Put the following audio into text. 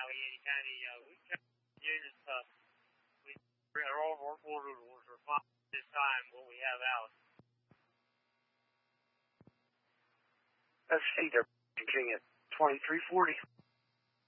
we kind of units, our own work order was refined this time what we have out. Let's see, they're pitching at 2340.